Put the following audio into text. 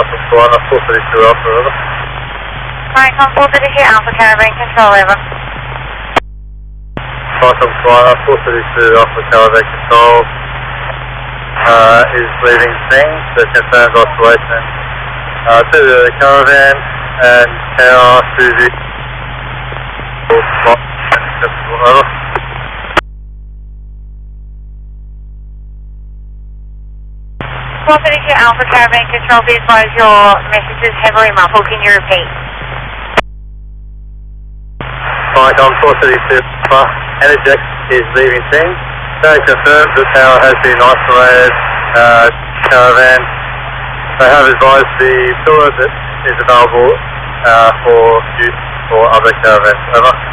Cycle Squad, 432 Alpha, over. Right, on 432 Alpha, Caravan Control, over. Cycle Squad, 432 Alpha, Caravan Control, is leaving Sing, so confirmed oscillation to the caravan and KR to the over. 432 Alpha, Caravan Control, be advised your message is heavily muffled, can you repeat? Right, on 432 Alpha, Energex is leaving Sing. They confirmed the power has been isolated, caravan. They have advised the pillar that is available for use for other caravans, over.